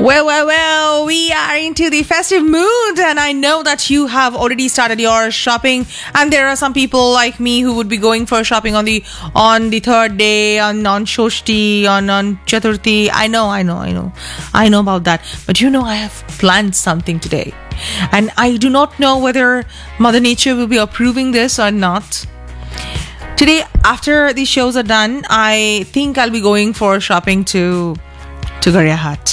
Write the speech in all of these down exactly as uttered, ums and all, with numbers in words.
Well, well, well, we are into the festive mood, and I know that you have already started your shopping. And there are some people like me who would be going for shopping on the on the third day, on on Shoshti, on on Chaturthi. I know, I know, I know, I know about that. But you know, I have planned something today, and I do not know whether Mother Nature will be approving this or not. Today, after the shows are done, I think I'll be going for shopping to to Garya Hat.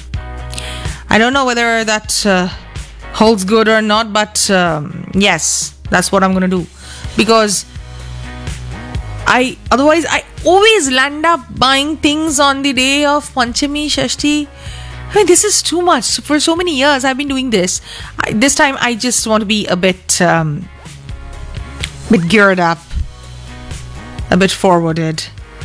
I don't know whether that uh, holds good or not, but um, yes, that's what I'm going to do. Because I, otherwise, I always land up buying things on the day of Panchami, Shashti. I mean, this is too much. For so many years, I've been doing this. I, this time, I just want to be a bit, um, bit geared up, a bit forwarded.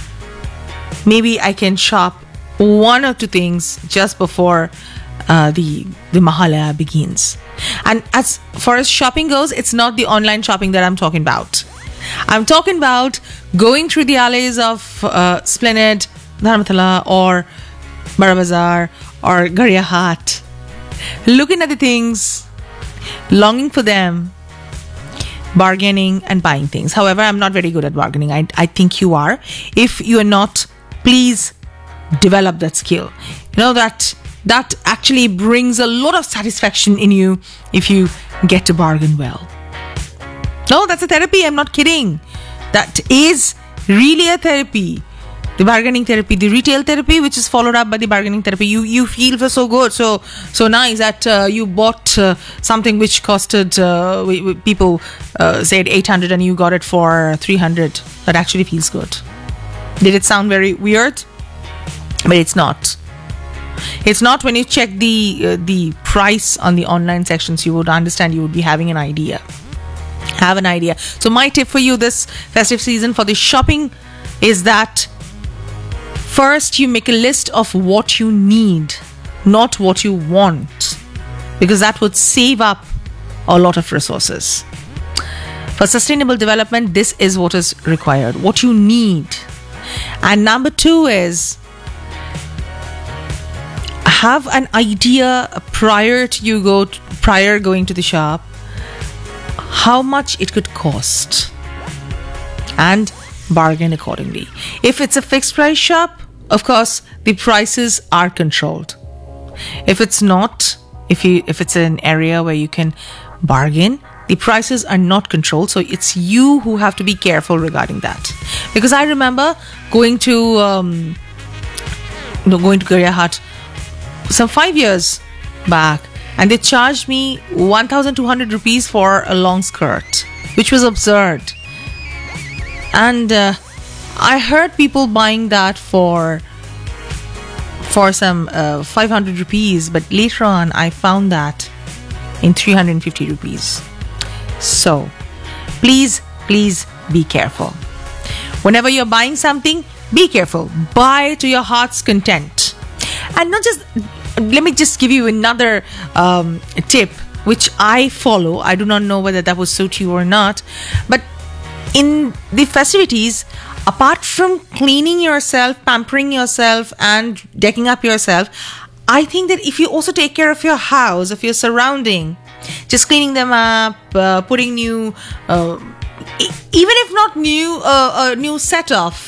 Maybe I can shop one or two things just before Uh, the the Mahalaya begins. And as far as shopping goes, it's not the online shopping that I'm talking about. I'm talking about going through the alleys of uh, Splendid, Dharmathala, or Bara Bazaar, or Garya Hat, looking at the things, longing for them, bargaining and buying things. However, I'm not very good at bargaining. I, I think you are. If you are not, please develop that skill. You know that That actually brings a lot of satisfaction in you if you get to bargain well. No, that's a therapy. I'm not kidding. That is really a therapy. The bargaining therapy, the retail therapy, which is followed up by the bargaining therapy. You you feel so good, so so nice that uh, you bought uh, something which costed uh, we, we, people uh, said eight hundred and you got it for three hundred. That actually feels good. Did it sound very weird? But it's not. It's not. When you check the uh, the price on the online sections, you would understand, you would be having an idea. Have an idea. So my tip for you this festive season for the shopping is that first you make a list of what you need, not what you want, because that would save up a lot of resources. For sustainable development, this is what is required, what you need. And number two is have an idea prior to you go to, prior going to the shop how much it could cost and bargain accordingly. If it's a fixed price shop, of course the prices are controlled. If it's not, if you if it's an area where you can bargain, the prices are not controlled. So it's you who have to be careful regarding that. Because I remember going to um, you know, going to Garya Hat some five years back, and they charged me one thousand two hundred rupees for a long skirt, which was absurd. And uh, I heard people buying that for for some uh, five hundred rupees, but later on I found that in three hundred fifty rupees. So please, please be careful. Whenever you're buying something, be careful. Buy to your heart's content. And not just, let me just give you another um, tip which I follow. I do not know whether that would suit you or not, but in the festivities, apart from cleaning yourself, pampering yourself and decking up yourself, I think that if you also take care of your house, of your surrounding, just cleaning them up, uh, putting new uh, even if not new, uh, a new set of